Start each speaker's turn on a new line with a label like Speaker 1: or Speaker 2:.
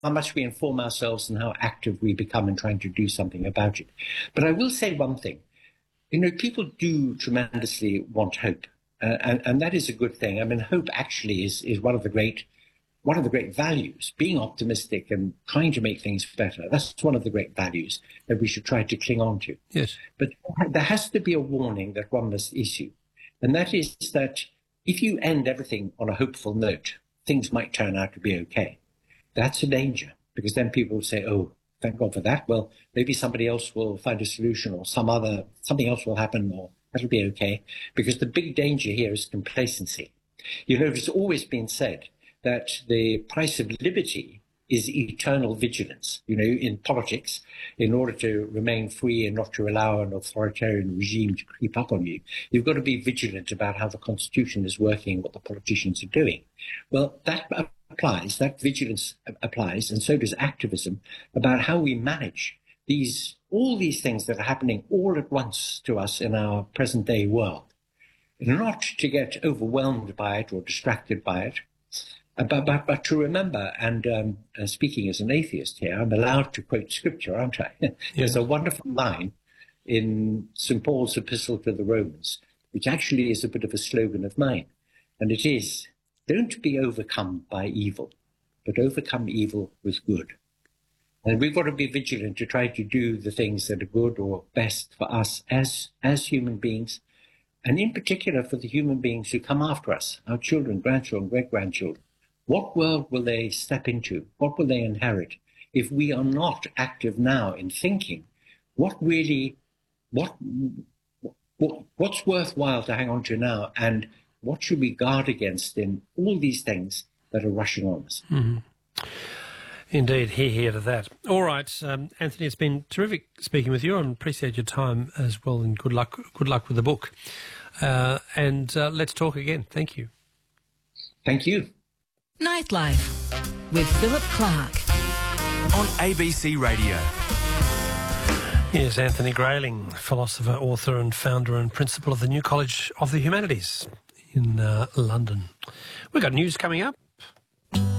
Speaker 1: how much we inform ourselves and how active we become in trying to do something about it. But I will say one thing. People do tremendously want hope, and that is a good thing. I mean, hope actually is one of the great values. Being optimistic and trying to make things better, that's one of the great values that we should try to cling on to.
Speaker 2: Yes.
Speaker 1: But there has to be a warning that one must issue, and that is that if you end everything on a hopeful note, things might turn out to be okay. That's a danger, because then people will say, oh, thank God for that. Well, maybe somebody else will find a solution, or something else will happen, or that'll be okay. Because the big danger here is complacency. It's always been said that the price of liberty is eternal vigilance. In politics, in order to remain free and not to allow an authoritarian regime to creep up on you, you've got to be vigilant about how the Constitution is working, what the politicians are doing. Well, that vigilance applies, and so does activism, about how we manage all these things that are happening all at once to us in our present day world. Not to get overwhelmed by it or distracted by it, but to remember, and speaking as an atheist here, I'm allowed to quote scripture, aren't I? There's a wonderful line in St. Paul's epistle to the Romans, which actually is a bit of a slogan of mine, and it is, don't be overcome by evil, but overcome evil with good. And we've got to be vigilant to try to do the things that are good or best for us as human beings, and in particular for the human beings who come after us, our children, grandchildren, great-grandchildren. What world will they step into? What will they inherit if we are not active now in thinking what's worthwhile to hang on to now, and what should we guard against in all these things that are rushing on us?
Speaker 2: Mm-hmm. Indeed, hear to that. All right, Anthony, it's been terrific speaking with you, and appreciate your time as well, and good luck with the book. And let's talk again. Thank you.
Speaker 1: Thank you.
Speaker 3: Nightlife with Philip Clark
Speaker 4: on ABC Radio.
Speaker 2: Yes, Anthony Grayling, philosopher, author and founder and principal of the New College of the Humanities in London. We've got news coming up.